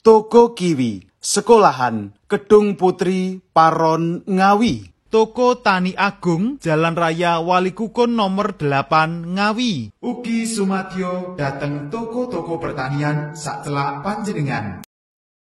Toko Kiwi, Sekolahan, Kedung Putri, Paron, Ngawi. Toko Tani Agung, Jalan Raya Walikukun nomor 8, Ngawi. Ugi sumadyo dateng toko-toko pertanian sak celak panjenengan.